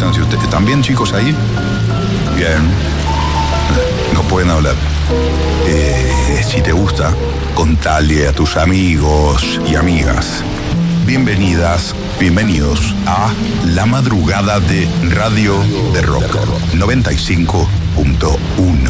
están? ¿Están bien, chicos, ahí? Bien. No pueden hablar. Si te gusta, contale a tus amigos y amigas. Bienvenidas, bienvenidos a La Madrugada de Radio de Rock 95.1.